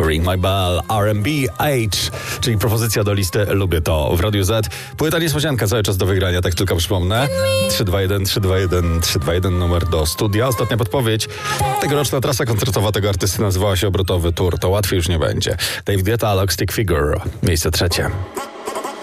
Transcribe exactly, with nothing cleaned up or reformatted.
Ring My Bell, R and B, H, czyli propozycja do listy Lubię to w Radiu Z. Płyta niespodzianka cały czas do wygrania, tak tylko przypomnę. trzy dwa jeden, trzy dwa jeden, trzy dwa jeden numer do studia. Ostatnia podpowiedź. Tegoroczna trasa koncertowa tego artysty nazywała się Obrotowy Tour. To łatwiej już nie będzie. David Guetta, Lock Stick Figure. Miejsce trzecie.